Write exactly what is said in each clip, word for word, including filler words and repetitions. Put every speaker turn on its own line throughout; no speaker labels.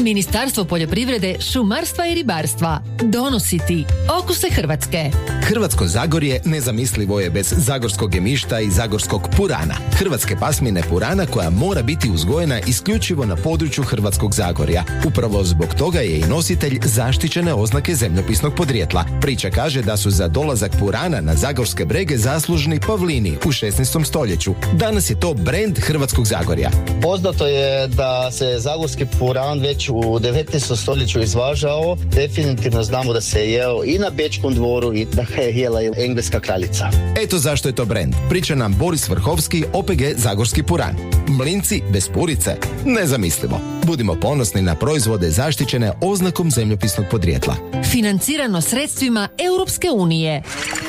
Ministarstvo poljoprivrede, šumarstva i ribarstva donosi ti Okuse Hrvatske.
Hrvatsko Zagorje nezamislivo je bez zagorskog gemišta i zagorskog purana. Hrvatske pasmine purana koja mora biti uzgojena isključivo na području Hrvatskog Zagorja. Upravo zbog toga je i nositelj zaštićene oznake zemljopisnog podrijetla. Priča kaže da su za dolazak purana na zagorske brege zaslužni Pavlini u šesnaestom stoljeću. Danas je to brend Hrvatskog Zagorja.
Poznato je da se zagorski puran već u devetnaestom stoljeću izvažao. Definitivno znamo da se je jeo i na Bečkom dvoru i da ga je jela i engleska kraljica.
Eto zašto je to brend. Priča nam Boris Vrhovski, O P G Zagorski puran. Mlinci bez purice? Nezamislivo. Budimo ponosni na proizvode zaštićene oznakom zemljopisnog podrijetla.
Financirano sredstvima Europske unije.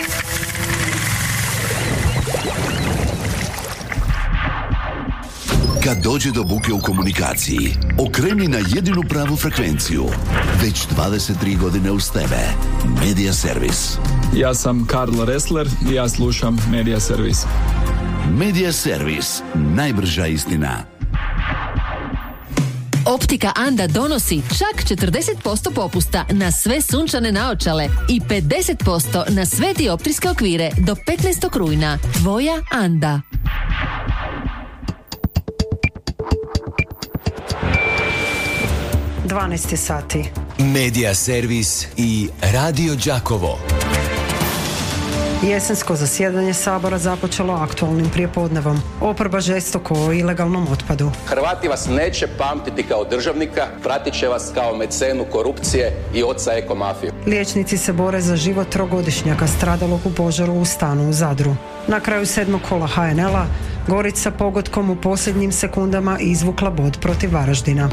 Kad dođe do buke u komunikaciji, okreni na jedinu pravu frekvenciju. Već dvadeset tri godine uz tebe. Media Servis.
Ja sam Karlo Ressler i ja slušam Media Servis.
Media Servis. Najbrža istina.
Optika Anda donosi čak četrdeset posto popusta na sve sunčane naočale i pedeset posto na sve dioptrijske okvire do petnaestog rujna. Tvoja Anda.
dvanaest sati.
Media Servis i Radio Đakovo.
Jesensko zasjedanje Sabora započelo aktualnim prijepodnevom. Oporba žestoko o ilegalnom otpadu.
Hrvati vas neće pamtiti kao državnika, pratit će vas kao mecenu korupcije i oca ekomafiju.
Liječnici se bore za život trogodišnjaka stradalog u požaru u stanu u Zadru. Na kraju sedmog kola H N L-a Gorica pogodkom u posljednjim sekundama izvukla bod protiv Varaždina.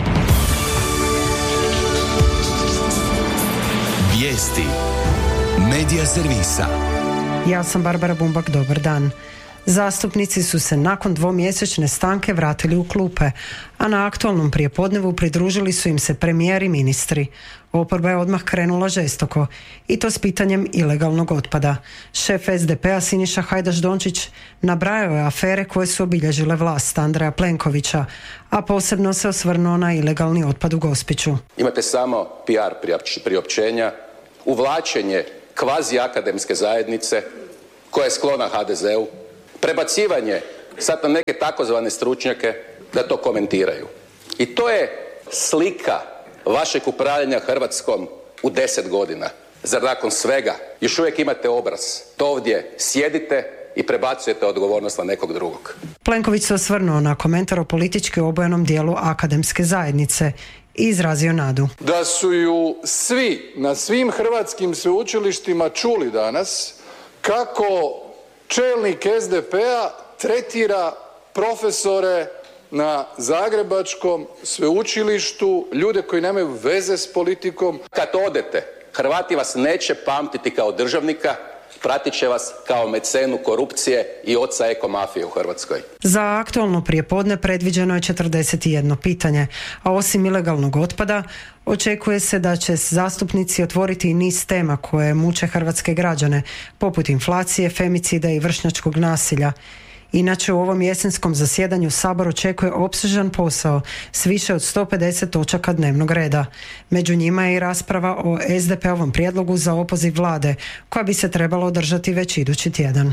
Vijesti Media Servisa.
Ja sam Barbara Bumbak, dobar dan. Zastupnici su se nakon dvomjesečne stanke vratili u klupe, a na aktualnom prijepodnevu pridružili su im se premijer i ministri. Oporba je odmah krenula žestoko, i to s pitanjem ilegalnog otpada. Šef S D P-a Siniša Hajdaš Dončić nabrajao je afere koje su obilježile vlast Andreja Plenkovića, a posebno se osvrnuo na ilegalni otpad u Gospiću.
Imate samo P R priopćenja, uvlačenje kvazi akademske zajednice koja je sklona H D Z-u, prebacivanje sad na neke takozvane stručnjake da to komentiraju. I to je slika vašeg upravljanja Hrvatskom u deset godina. Zar nakon svega još uvijek imate obraz? To ovdje sjedite i prebacujete odgovornost na nekog drugog.
Plenković se osvrnuo na komentar o politički obojenom dijelu akademske zajednice i izrazio nadu.
Da su ju svi na svim hrvatskim sveučilištima čuli danas kako čelnik S D P-a tretira profesore na Zagrebačkom sveučilištu, ljude koji nemaju veze s politikom.
Kad odete, Hrvati vas neće pamtiti kao državnika, pratit će vas kao mecenu korupcije i oca ekomafije u Hrvatskoj.
Za aktualno prijepodne predviđeno je četrdeset jedno pitanje, a osim ilegalnog otpada, očekuje se da će zastupnici otvoriti i niz tema koje muče hrvatske građane, poput inflacije, femicida i vršnjačkog nasilja. Inače, u ovom jesenskom zasjedanju Sabor očekuje opsežan posao s više od sto pedeset točaka dnevnog reda. Među njima je i rasprava o S D P-ovom prijedlogu za opoziv vlade, koja bi se trebala održati već idući tjedan.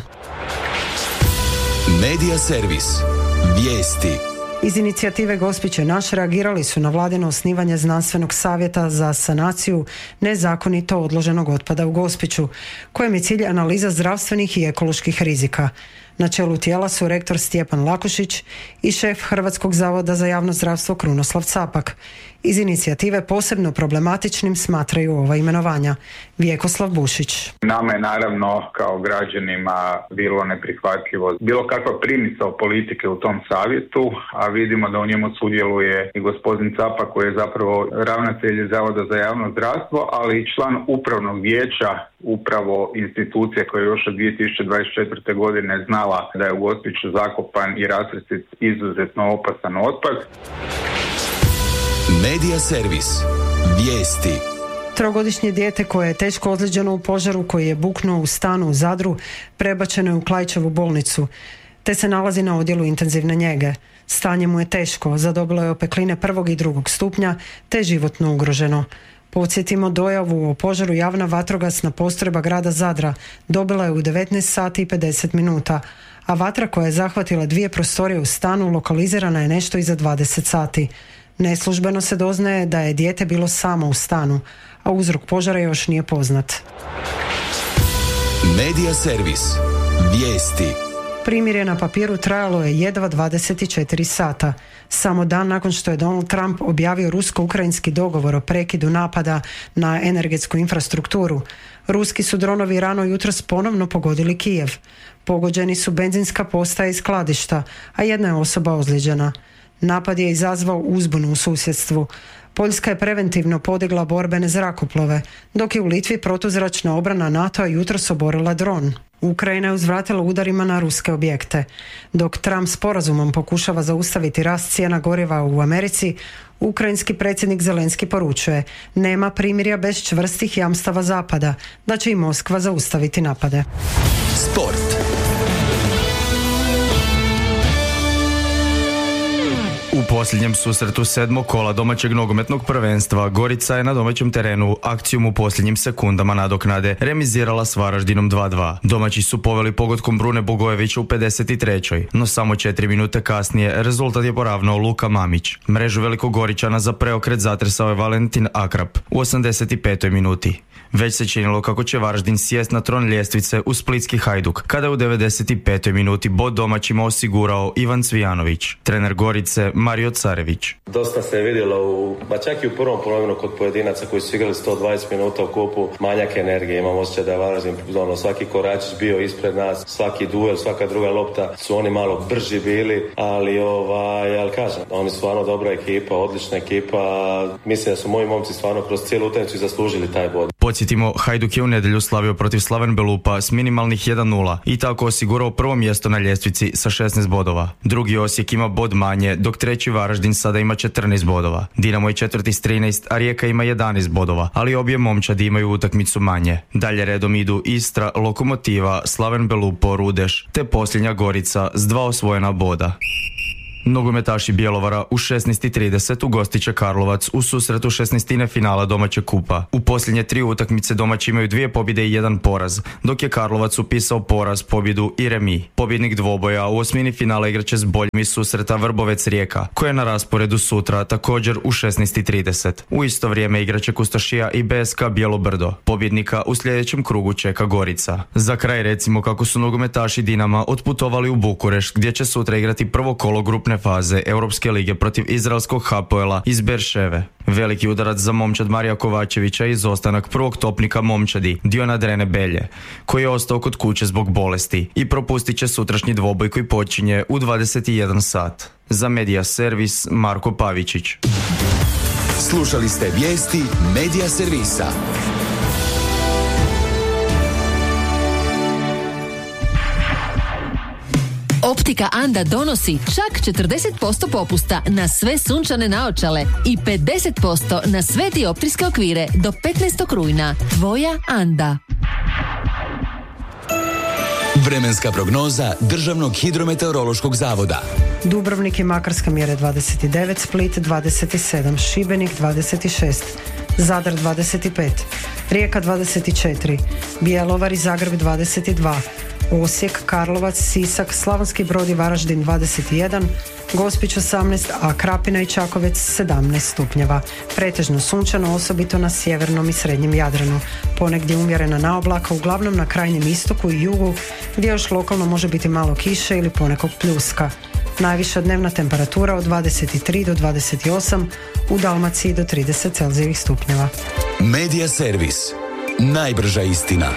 Media Servis. Vijesti.
Iz inicijative Gospić je naš reagirali su na vladino osnivanje znanstvenog savjeta za sanaciju nezakonito odloženog otpada u Gospiću, kojem je cilj analiza zdravstvenih i ekoloških rizika. Na čelu tijela su rektor Stjepan Lakušić i šef Hrvatskog zavoda za javno zdravstvo Krunoslav Capak. Iz inicijative posebno problematičnim smatraju ova imenovanja. Vjekoslav Bušić.
Nama je naravno kao građanima bilo neprihvatljivo bilo kakva primisao politike u tom savjetu, a vidimo da u njemu sudjeluje i gospodin Capak koji je zapravo ravnatelj Zavoda za javno zdravstvo, ali i član upravnog vijeća upravo institucije koja je još od dvije tisuće dvadeset četvrte. godine znala da je u Gospiću zakopan i rasrstit izuzetno opasan otpad.
Media Servis. Vijesti.
Trogodišnje dijete koje je teško ozlijeđeno u požaru koji je buknuo u stanu u Zadru prebačeno je u Klaićevu bolnicu. te se nalazi na odjelu intenzivne njege. Stanje mu je teško, zadobilo je opekline prvog i drugog stupnja, te životno ugroženo. Podsjetimo, dojavu o požaru javna vatrogasna postrojba grada Zadra dobila je u devetnaest sati i pedeset minuta, a vatra koja je zahvatila dvije prostorije u stanu lokalizirana je nešto iza dvadeset sati. Neslužbeno se doznaje da je dijete bilo samo u stanu, a uzrok požara još nije poznat.
Medija servis. Vijesti.
Primirje na papiru trajalo je jedva dvadeset četiri sata. Samo dan nakon što je Donald Trump objavio rusko-ukrajinski dogovor o prekidu napada na energetsku infrastrukturu, ruski su dronovi rano jutros ponovno pogodili Kijev. Pogođeni su benzinska postaja i skladišta, a jedna je osoba ozlijeđena. Napad je izazvao uzbunu u susjedstvu. Poljska je preventivno podigla borbene zrakoplove, dok je u Litvi protuzračna obrana NATO-a jutros oborila dron. Ukrajina je uzvratila udarima na ruske objekte. Dok Trump sporazumom pokušava zaustaviti rast cijena goriva u Americi, ukrajinski predsjednik Zelenski poručuje: nema primirja bez čvrstih jamstava Zapada, da će i Moskva zaustaviti napade.
Sport.
U posljednjem susretu sedmog kola domaćeg nogometnog prvenstva Gorica je na domaćem terenu akcijom u posljednjim sekundama nadoknade remizirala s Varaždinom dva dva. Domaći su poveli pogodkom Brune Bogojevića u pedeset trećoj no samo četiri minute kasnije rezultat je poravnao Luka Mamić. Mrežu Velikogoričana za preokret zatresao je Valentin Akrap u osamdeset petoj minuti. Već se činilo kako će Varaždin sjest na tron ljestvice u splitski Hajduk, kada je u devedeset petoj minuti bod domaćima osigurao Ivan Cvijanović. Trener Gorice Mario Carević.
Dosta se je vidjelo, u, ba čak i u prvom polovinu kod pojedinaca koji su igrali sto dvadeset minuta u kupu, manjak energije. Imam osjećaj da je Varaždin, ono, svaki koračić bio ispred nas, svaki duel, svaka druga lopta su oni malo brži bili, ali ovaj, ali kažem, oni su stvarno dobra ekipa, odlična ekipa. Mislim da su moji momci stvarno kroz cijelu utakmicu zaslužili taj bod.
Podsjetimo, Hajduk je u nedjelju slavio protiv Slaven Belupa s minimalnih jedan nula i tako osigurao prvo mjesto na ljestvici sa šesnaest bodova. Drugi Osijek ima bod manje, dok treći Varaždin sada ima četrnaest bodova. Dinamo je četvrti s trinaest, a Rijeka ima jedanaest bodova, ali obje momčadi imaju utakmicu manje. Dalje redom idu Istra, Lokomotiva, Slaven Belupo, Rudeš, te posljednja Gorica s dva osvojena boda. Nogometaši Bjelovara u šesnaest i trideset ugostit će Karlovac u susretu šesnaestine finala domaćeg kupa. U posljednje tri utakmice domaći imaju dvije pobjede i jedan poraz, dok je Karlovac upisao poraz, pobjedu i remi. Pobjednik dvoboja u osmini finala igraće s boljim iz susreta Vrbovec Rijeka, koja je na rasporedu sutra također u šesnaest i trideset. U isto vrijeme igraće Kustošija i B S K Bijelo Brdo. Pobjednika u sljedećem krugu čeka Gorica. Za kraj recimo kako su nogometaši Dinama otputovali u Bukurešt, gdje će sutra igrati prvo kolo grupne faze Europske lige protiv izraelskog Hapoela iz Berševe. Veliki udarac za momčad Marija Kovačevića i izostanak prvog topnika momčadi Diona Drene Belje, koji je ostao kod kuće zbog bolesti i propustit će sutrašnji dvoboj koji počinje u dvadeset jedan sat. Za Medija servis Marko Pavičić.
Slušali ste vijesti Medija servisa.
Optika Anda donosi čak četrdeset posto popusta na sve sunčane naočale i pedeset posto na sve dioptrijske okvire do petnaestog rujna. Tvoja Anda.
Vremenska prognoza Državnog hidrometeorološkog zavoda.
Dubrovnik i Makarska mjere dvadeset devet, Split dvadeset sedam, Šibenik dvadeset šest, Zadar dvadeset pet, Rijeka dvadeset četiri, Bjelovar i Zagreb dvadeset dva, Osijek, Karlovac, Sisak, Slavonski Brod i Varaždin dvadeset jedan, Gospić osamnaest, a Krapina i Čakovec sedamnaest stupnjeva. Pretežno sunčano, osobito na sjevernom i srednjem Jadranu. Ponegdje umjerena naoblaka, uglavnom na krajnjem istoku i jugu, gdje još lokalno može biti malo kiše ili ponekog pljuska. Najviša dnevna temperatura od dvadeset tri do dvadeset osam, u Dalmaciji do trideset celzijevih stupnjeva.
Medija servis. Najbrža istina.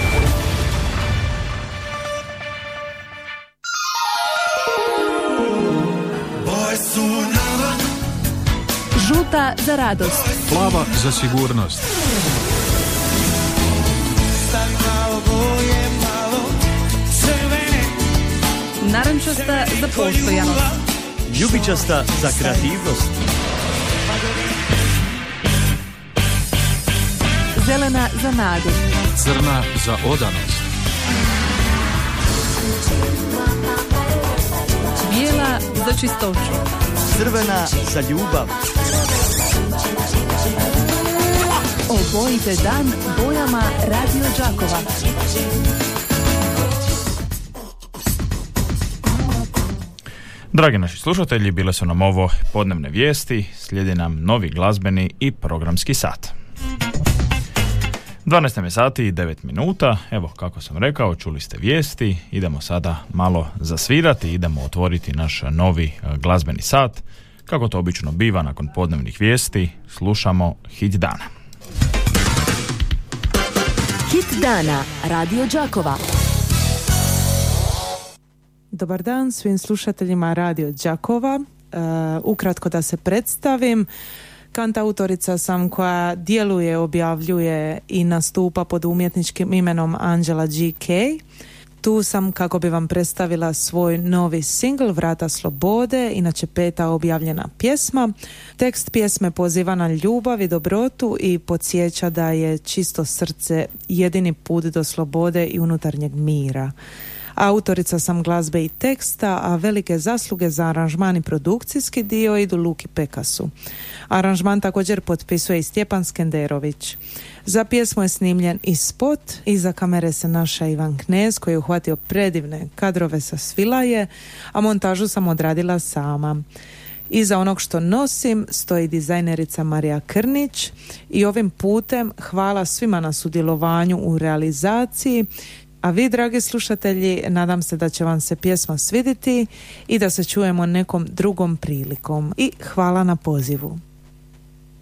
Žuta za radost.
Plava za sigurnost.
Narančasta za postojanost.
Ljubičasta za kreativnost.
Zelena za nadu.
Crna za odanost.
bijela za čistoću,
crvena za ljubav.
Obojite dan bojama Radio Đakova.
Dragi naši slušatelji, bile su nam ovo podnevne vijesti, slijedi nam novi glazbeni i programski sat. dvanaest je sati i devet minuta, evo kako sam rekao, čuli ste vijesti, idemo sada malo zasvirati, idemo otvoriti naš novi glazbeni sat. Kako to obično biva nakon podnevnih vijesti, slušamo hit dana.
Hit dana Radio Đakova.
Dobar dan svim slušateljima Radio Đakova. Uh, ukratko da se predstavim. Kantautorica sam koja djeluje, objavljuje i nastupa pod umjetničkim imenom Angela G K. Tu sam kako bi vam predstavila svoj novi singl Vrata slobode, inače peta objavljena pjesma. Tekst pjesme poziva na ljubav i dobrotu i podsjeća da je čisto srce jedini put do slobode i unutarnjeg mira. Autorica sam glazbe i teksta, a velike zasluge za aranžman i produkcijski dio idu Luki Pekasu. Aranžman također potpisuje i Stjepan Skenderović. Za pjesmu je snimljen i spot, iza kamere se naša Ivan Knez koji je uhvatio predivne kadrove sa Svilaje, a montažu sam odradila sama. Iza onog što nosim stoji dizajnerica Marija Krnić i ovim putem hvala svima na sudjelovanju u realizaciji. A vi, dragi slušatelji, nadam se da će vam se pjesma svidjeti i da se čujemo nekom drugom prilikom. I hvala na pozivu.